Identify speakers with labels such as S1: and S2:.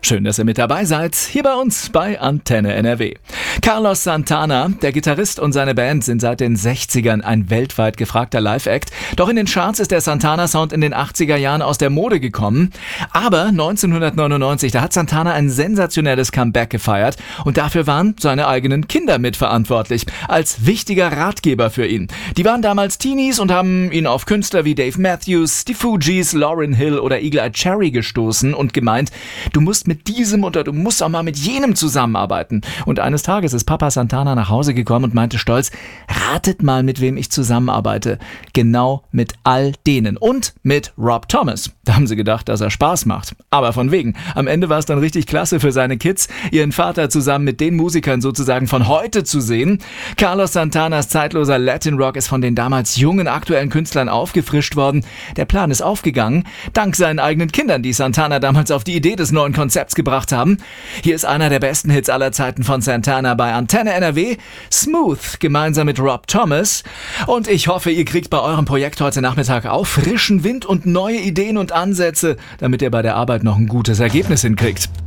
S1: Schön, dass ihr mit dabei seid, hier bei uns bei Antenne NRW. Carlos Santana, der Gitarrist und seine Band sind seit den 60ern ein weltweit gefragter Live-Act. Doch in den Charts ist der Santana-Sound in den 80er Jahren aus der Mode gekommen. Aber 1999, da hat Santana ein sensationelles Comeback gefeiert und dafür waren seine eigenen Kinder mitverantwortlich, als wichtiger Ratgeber für ihn. Die waren damals Teenies und haben ihn auf Künstler wie Dave Matthews, die Fugees, Lauryn Hill oder Eagle-Eye Cherry gestoßen und gemeint, du musst mit diesem oder du musst auch mal mit jenem zusammenarbeiten. Und eines Tages ist Papa Santana nach Hause gekommen und meinte stolz, ratet mal, mit wem ich zusammenarbeite. Genau mit all denen. Und mit Rob Thomas. Da haben sie gedacht, dass er Spaß macht. Aber von wegen. Am Ende war es dann richtig klasse für seine Kids, ihren Vater zusammen mit den Musikern sozusagen von heute zu sehen. Carlos Santanas zeitloser Latin Rock ist von den damals jungen aktuellen Künstlern aufgefrischt worden. Der Plan ist aufgegangen, dank seinen eigenen Kindern, die Santana damals auf die Idee des neuen Konzepts gebracht haben. Hier ist einer der besten Hits aller Zeiten von Santana bei Antenne NRW, Smooth, gemeinsam mit Rob Thomas. Und ich hoffe, ihr kriegt bei eurem Projekt heute Nachmittag auch frischen Wind und neue Ideen und Ansätze, damit ihr bei der Arbeit noch ein gutes Ergebnis hinkriegt.